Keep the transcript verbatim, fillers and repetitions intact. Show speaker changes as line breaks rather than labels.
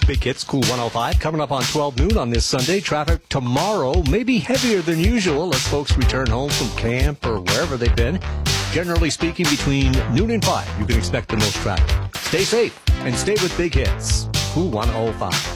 Big Hits, Cool one oh five. Coming up on twelve noon on this Sunday. Traffic tomorrow may be heavier than usual as folks return home from camp or wherever they've been. Generally speaking, between noon and five, you can expect the most traffic. Stay safe and stay with Big Hits, Cool one oh five.